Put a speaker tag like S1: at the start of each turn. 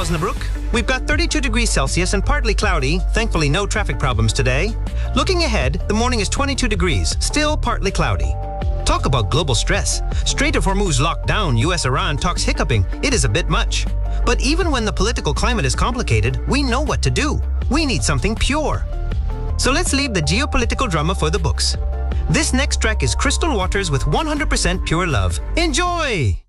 S1: Osnabrück. We've got 32 degrees Celsius and partly cloudy. Thankfully, no traffic problems today. Looking ahead, the morning is 22 degrees, still partly cloudy. Talk about global stress. Strait of Hormuz locked down, US-Iran talks hiccuping. It is a bit much. But even when the political climate is complicated, we know what to do. We need something pure. So let's leave the geopolitical drama for the books. This next track is Crystal Waters with 100% Pure Love. Enjoy!